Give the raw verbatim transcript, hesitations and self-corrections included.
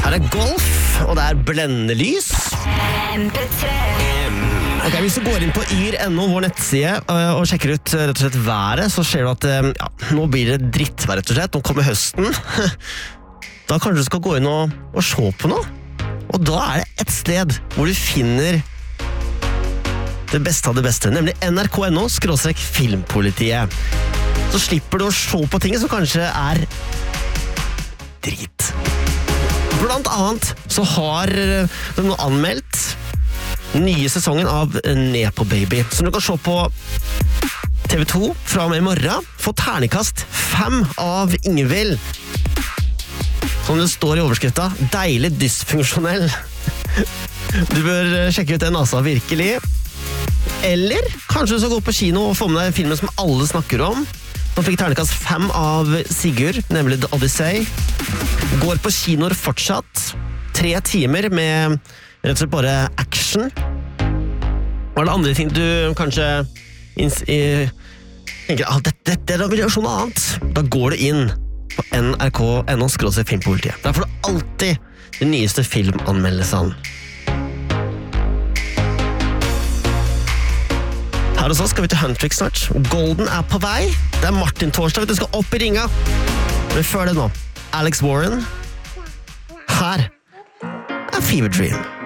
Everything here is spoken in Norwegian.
Her er Golf, og det er blendelys. Ok, hvis du går inn på yr punktum no, vår nettside, og sjekker ut rett og slett været, så ser du at ja, nå blir det drittvær rett og slett. Nå kommer høsten. Da kanskje du skal gå inn og, og se på noe. Og da er det et sted hvor du finner det beste av det beste, nemlig N R K punktum no skråstrek filmpolitiet. Så slipper du å se på ting som kanskje er drit. Blant annet så har de nå anmeldt nye sesongen av Nepo Baby, som du kan se på T V to fra og med i morgen. Få terningkast fem av Ingvild. Som det står i overskrifta, deilig dysfunksjonell. Du bør sjekke ut den altså, virkelig. Eller kanskje du skal gå på kino og få med deg filmen som alle snakker om. Nå fikk terningkast fem av Sigurd, nemlig The Odyssey. Går på kinoer fortsatt. Tre timer med rett og slett bare action. Var det andre ting du kanskje inns i, tenker, ah, dette, dette vil gjøre sånn annet. Da går du inn på N R K punktum no skråstrek filmpolitiet. Der får du alltid de nyeste filmanmeldelsene. Her hos oss skal vi til Huntrix snart. Golden er på vei. Det er Martin Torsdag, du skal opp i ringa. Men før det nå, Alex Warren. Her er Fever Dream.